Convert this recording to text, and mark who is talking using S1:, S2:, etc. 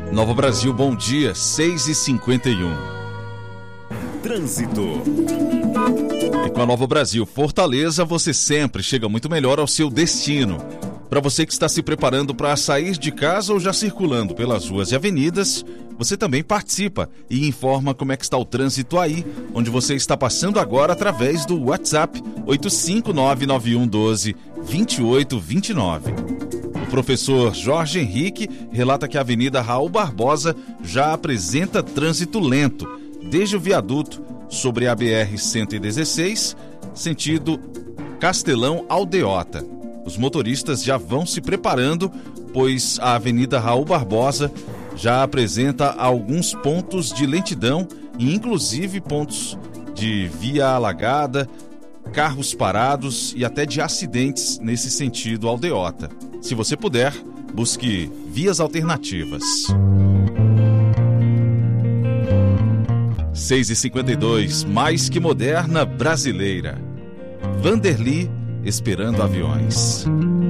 S1: Nova Brasil, bom dia, 6h51.
S2: Trânsito.
S1: E com a Nova Brasil Fortaleza, você sempre chega muito melhor ao seu destino. Para você que está se preparando para sair de casa ou já circulando pelas ruas e avenidas, você também participa e informa como é que está o trânsito aí, onde você está passando agora através do WhatsApp 85991122829. O professor Jorge Henrique relata que a Avenida Raul Barbosa já apresenta trânsito lento, desde o viaduto sobre a BR-116, sentido Castelão-Aldeota. Os motoristas já vão se preparando, pois a Avenida Raul Barbosa já apresenta alguns pontos de lentidão e inclusive pontos de via alagada, carros parados e até de acidentes nesse sentido Aldeota. Se você puder, busque vias alternativas. 6h52, mais que moderna brasileira. Vanderly esperando aviões.